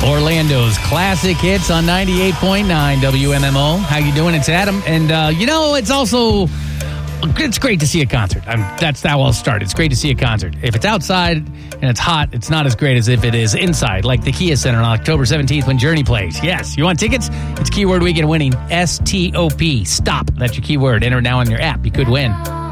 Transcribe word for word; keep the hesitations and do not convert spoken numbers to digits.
Orlando's classic hits on ninety-eight point nine W M M O. How you doing? It's Adam. And, uh, you know, it's also, it's great to see a concert. I'm, that's how I'll start. It's great to see a concert. If it's outside and it's hot, it's not as great as if it is inside, like the Kia Center on October seventeenth when Journey plays. Yes, you want tickets? It's keyword weekend winning. S T O P. Stop. That's your keyword. Enter it now on your app. You could win.